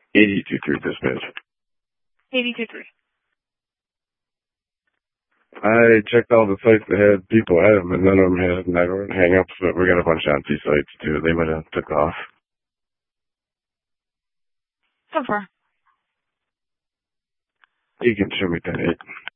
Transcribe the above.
82.3 dispatch. 82.3. I checked all the sites that had people at them, and none of them had network hang-ups, but we got a bunch of empty sites, too. They might have took off. So far. You can show me 10-8.